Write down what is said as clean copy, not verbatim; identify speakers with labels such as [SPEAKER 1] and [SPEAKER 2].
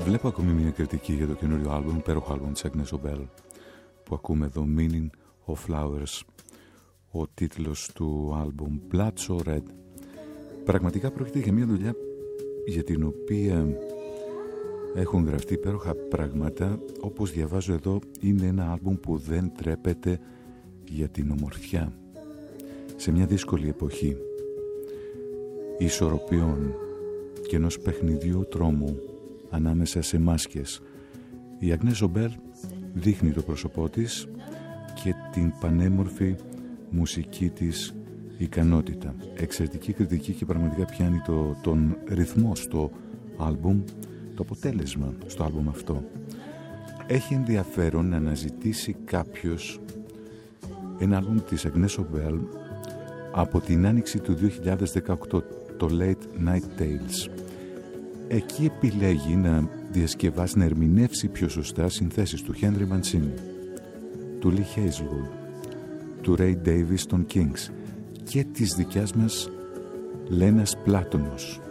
[SPEAKER 1] Βλέπω ακόμη μια κριτική για το καινούριο άλμπουμ, υπέροχο άλμπουμ της Agnes Obel που ακούμε εδώ, Meaning of Flowers, ο τίτλος του άλμπουμ, Blood So Red. Πραγματικά πρόκειται για μια δουλειά για την οποία έχουν γραφτεί υπέροχα πράγματα. Όπως διαβάζω εδώ, είναι ένα άλμπουμ που δεν τρέπεται για την ομορφιά. Σε μια δύσκολη εποχή ισορροπιών και ενός παιχνιδιού τρόμου ανάμεσα σε μάσκες, η Agnes Obel δείχνει το πρόσωπό της και την πανέμορφη μουσική της ικανότητα. Εξαιρετική κριτική και πραγματικά πιάνει τον ρυθμό στο άλμπουμ, το αποτέλεσμα στο άλμπουμ αυτό. Έχει ενδιαφέρον να αναζητήσει κάποιος ένα άλμπουμ της Agnes Obel από την άνοιξη του 2018, το Late Night Tales. Εκεί επιλέγει να διασκευάσει, να ερμηνεύσει πιο σωστά συνθέσεις του Henry Mancini, του Lee Hazelwood, του Ray Davies των Kings και της δικιάς μας Λένας Πλάτωνος.